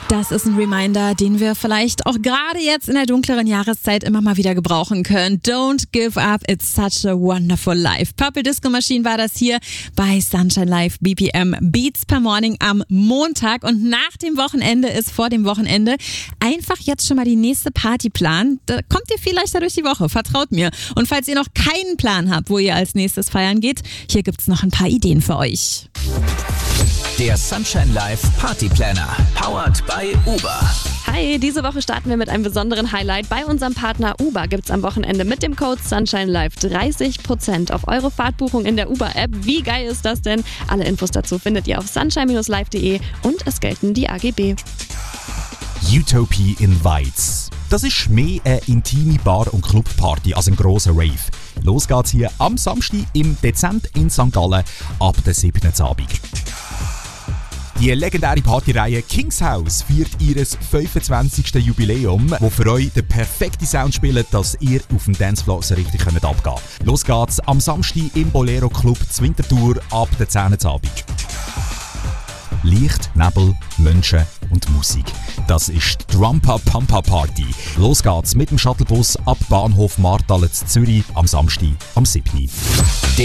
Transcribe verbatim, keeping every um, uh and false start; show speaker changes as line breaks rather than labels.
Das ist ein Reminder, den wir vielleicht auch gerade jetzt in der dunkleren Jahreszeit immer mal wieder gebrauchen können. Don't give up, it's such a wonderful life. Purple Disco Machine war das hier bei Sunshine Live B P M Beats per Morning am Montag. Und nach dem Wochenende ist vor dem Wochenende einfach jetzt schon mal die nächste Party planen. Da kommt ihr viel leichter durch die Woche, vertraut mir. Und falls ihr noch keinen Plan habt, wo ihr als nächstes feiern geht, hier gibt's noch ein paar Ideen für euch.
Der Sunshine Live Party Planner, powered by Uber.
Hi, diese Woche starten wir mit einem besonderen Highlight. Bei unserem Partner Uber gibt's am Wochenende mit dem Code Sunshine Live dreißig Prozent auf eure Fahrtbuchung in der Uber-App. Wie geil ist das denn? Alle Infos dazu findet ihr auf sunshine dash live punkt de und es gelten die A G B.
Utopie Invites. Das ist mehr eine intime Bar- und Clubparty als ein grosser Rave. Los geht's hier am Samstag im Dezember in Sankt Gallen ab der siebten Abend. Die legendäre Partyreihe Kings House feiert ihr fünfundzwanzigsten Jubiläum, wo für euch der perfekte Sound spielt, dass ihr auf dem Dancefloor so richtig abgehen könnt. Los geht's am Samstag im Bolero Club Zwintertour ab der zehnten Abend. Licht, Nebel, Menschen und Musik. Das ist die Rumpa Pampa Party. Los geht's mit dem Shuttlebus ab Bahnhof Marthalet Zürich am Samstag am siebten